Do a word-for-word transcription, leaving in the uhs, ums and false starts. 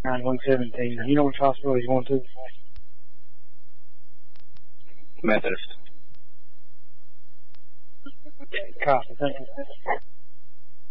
nine one seventeen. You know which hospital he's going to? Methodist. Copy. Thank you.